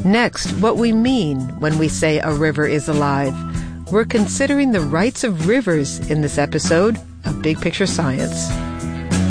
Next, what we mean when we say a river is alive. We're considering the rights of rivers in this episode of Big Picture Science.